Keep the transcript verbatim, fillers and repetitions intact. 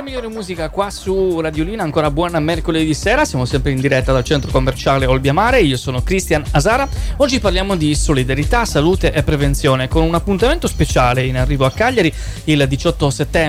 migliore musica qua su Radiolina, ancora buon mercoledì sera, siamo sempre in diretta dal centro commerciale Olbiamare, io sono Cristian Asara. Oggi parliamo di solidarietà, salute e prevenzione con un appuntamento speciale in arrivo a Cagliari il diciotto settembre.